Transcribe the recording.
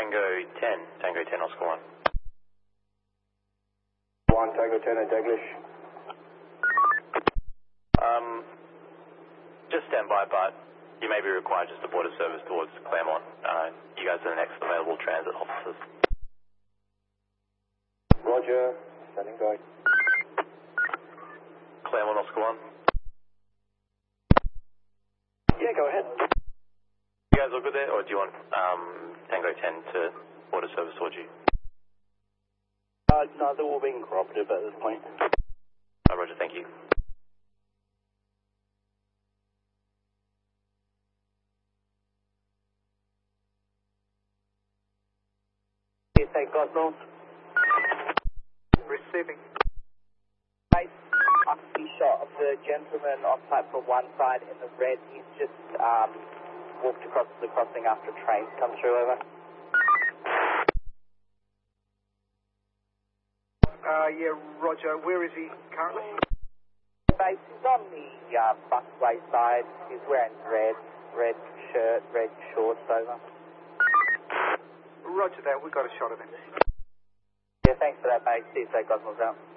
Tango 10, Tango 10, Oscar 1. 1 Tango 10 at Daglish. Just stand by, but you may be required just to board a service towards Claremont. You guys are the next available transit officers. Roger, standing by. Claremont, Oscar 1. Yeah, go ahead. You guys all good there, or do you want Tango 10 to board a service towards you? No, they're all being cooperative at this point. Roger, thank you. Say Gosnells. Receiving. Mate, I see shot of the gentleman on platform one side in the red. He's just walked across the crossing after trains come through, over. Yeah, Roger. Where is he currently? Mate, he's on the busway side. He's wearing red shirt, red shorts, over. Roger that. We got a shot of him. Yeah, thanks for that, mate. See you, say Gosnells out.